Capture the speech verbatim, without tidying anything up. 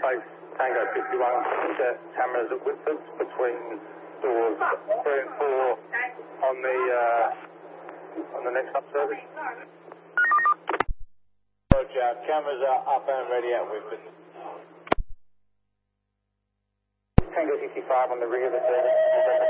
face Tango fifty-one, set cameras at Whitford between doors three and four on the uh, on the next up service. Roger, cameras are up and ready at Whitford. Tango fifty-five on the rear of the service.